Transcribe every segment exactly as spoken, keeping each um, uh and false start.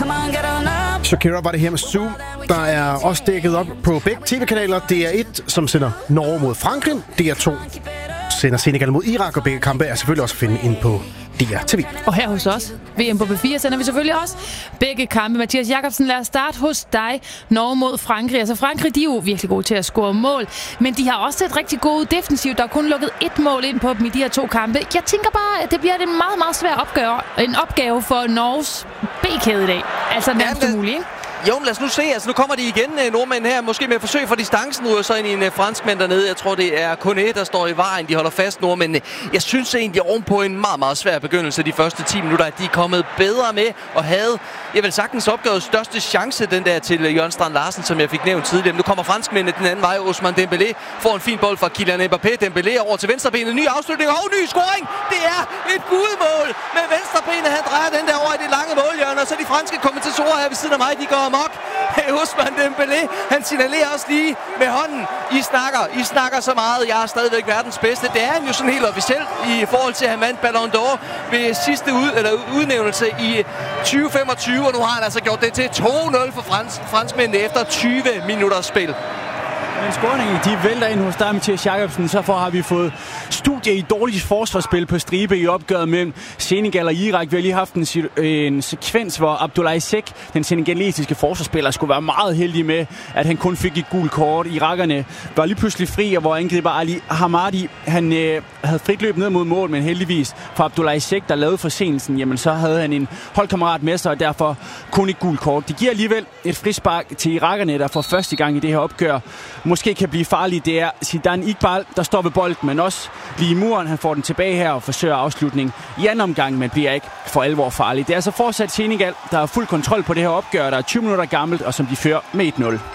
Shakira var det her med Zoom. Der er også dækket op på begge tv-kanaler. D R et, som sender Norge mod Frankrig. D R to sender Senegal mod Irak, og begge kampe er selvfølgelig også at finde ind på D R T V. Og her hos os, V M på B fire, sender vi selvfølgelig også begge kampe. Mathias Jakobsen, lad os starte hos dig. Norge mod Frankrig. Altså Frankrig, de er jo virkelig gode til at score mål, men de har også set rigtig gode defensivt. Der er kun lukket et mål ind på dem i de her to kampe. Jeg tænker bare, at det bliver en meget, meget svær opgave, en opgave for Norges B-kæde i dag. Altså nærmest umuligt, ikke? Jo, lad os nu se. Altså, nu kommer de igen, nordmænd her. Måske med forsøg for distancen, ryger så ind i en franskmand dernede. Jeg tror, det er Kone, der står i vejen. De holder fast, nordmændene. Jeg synes egentlig, ovenpå en meget, meget svær begyndelse de første ti minutter, at de er kommet bedre med og havde, jeg vil sagtens opgøret største chance, den der til Jørgen Strand Larsen, som jeg fik nævnt tidligere. Nu kommer franskmændene den anden vej. Ousmane Dembélé får en fin bold fra Kylian Mbappé. Dembélé over til venstrebenet. Ny afslutning og ny scoring. Det er et gudmål med venstrebenet. Han drejer den der over i det lange målhjørne. Og så de franske kommentatorer her ved siden af mig, de går amok. Ousmane Dembélé, han signalerer også lige med hånden. I snakker, I snakker så meget. Jeg er stadigvæk verdens bedste. Det er han jo sådan helt officielt i forhold til, at han vandt Ballon d'Or ved sidste ud, eller udnævnelse i tyve femogtyve. Og nu har han altså gjort det til to nul for frans, franskmændene efter tyve minutters spil. Men scoringen, de vælter ind hos dig, Mathias Jakobsen. Så for har vi fået studie i dårligt forsvarsspil på stribe i opgøret mellem Senegal og Irak. Vi har lige haft en, en sekvens, hvor Abdoulaye Seck, den senegalesiske forsvarsspiller, skulle være meget heldig med, at han kun fik et gult kort. Irakerne var lige pludselig fri, og hvor angriber Ali Hamadi, han øh, havde frit løb ned mod mål, men heldigvis for Abdoulaye Seck, der lavede forsendelsen, jamen så havde han en holdkammerat med sig, og derfor kun et gult kort. Det giver alligevel et frispark til irakerne, der for første gang i det her opgør måske kan blive farlig. Det er Zidane Iqbal, der står ved bolden, men også lige muren. Han får den tilbage her og forsøger afslutning i anden omgang, men bliver ikke for alvor farlig. Det er altså fortsat Senegal, der har fuld kontrol på det her opgør, der er tyve minutter gammelt, og som de fører med et nul.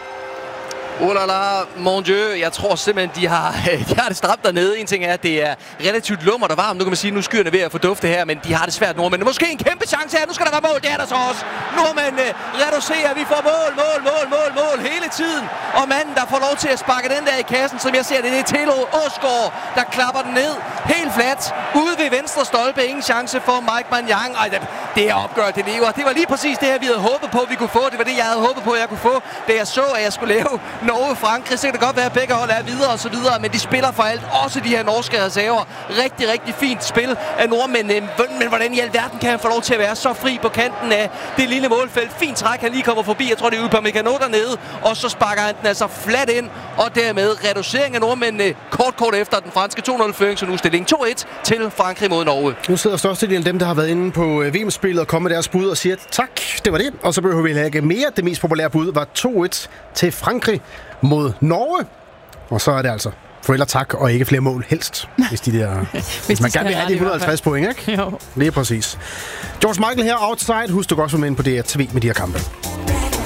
Oh la la, mon dieu. Jeg tror simpelthen, de har, de har det stramt dernede. En ting er, at det er relativt lummert og varmt. Nu kan man sige, at nu skyerne ved at få dufte her, men de har det svært, nordmændene. Måske en kæmpe chance her. Nu skal der være mål. Det er der så også. Nordmændene reducerer. Vi får mål, mål, mål, mål, mål hele tiden. Og manden, der får lov til at sparke den der i kassen, som jeg ser det, det er Telo Åsgaard, der klapper den ned. Helt fladt. Ude ved venstre stolpe. Ingen chance for Mike Maignan. Ej, det er opgørt, det lever. Det var lige præcis det her, vi havde håbet på, vi kunne få. Det var det, jeg havde håbet på, jeg kunne få, da jeg så, at jeg skulle lave Norge Frankrig. Så kan det godt være, at begge hold er videre og så videre, men de spiller for alt. Også de her norske reserver. Rigtig, rigtig fint spil af nordmændene. Men hvordan i alverden kan han få lov til at være så fri på kanten af det lille målfelt? Fint træk, han lige kommer forbi. Jeg tror, det er ude på Mekano dernede. Og så sparker han den altså flat ind. Og dermed reducering af nordmændene kort, kort efter den franske to nul-føring. Så nu stilling to et til Frankrig mod Norge. Nu sidder størstedelen af dem, der har været inde på V M-spillet og kommet med deres bud og siger, tak, det var det. Og så behøver vi ikke mere. Det mest populære bud var to et til Frankrig mod Norge. Og så er det altså forældre tak og ikke flere mål helst. Hvis, de der, hvis, hvis man gerne vil have de et hundrede og halvtreds point, ikke? Jo. Lige præcis. George Michael her, Outside. Husk du godt at få med ind på D R T V med de her kampe.